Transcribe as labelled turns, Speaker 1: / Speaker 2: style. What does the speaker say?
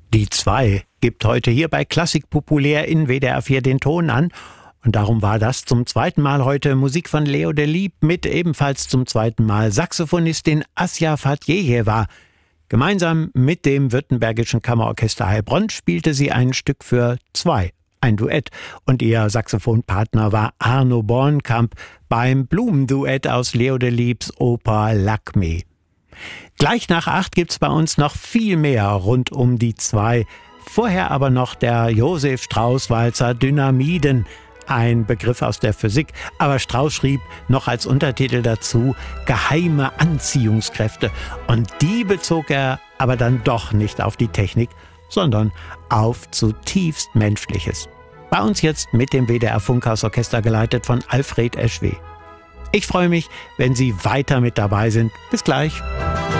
Speaker 1: Die 2 gibt heute hier bei Klassik populär in WDR 4 den Ton an. Und darum war das zum zweiten Mal heute Musik von Leo de Lieb mit ebenfalls zum zweiten Mal Saxophonistin Asja Fatjejewa. Gemeinsam mit dem Württembergischen Kammerorchester Heilbronn spielte sie ein Stück für 2, ein Duett. Und ihr Saxophonpartner war Arno Bornkamp beim Blumenduett aus Leo de Liebs Oper Lakmé. Gleich nach 8 gibt's bei uns noch viel mehr rund um die 2. Vorher aber noch der Josef Strauß-Walzer Dynamiden, ein Begriff aus der Physik. Aber Strauß schrieb noch als Untertitel dazu geheime Anziehungskräfte. Und die bezog er aber dann doch nicht auf die Technik, sondern auf zutiefst Menschliches. Bei uns jetzt mit dem WDR Funkhausorchester geleitet von Alfred Eschwe. Ich freue mich, wenn Sie weiter mit dabei sind. Bis gleich.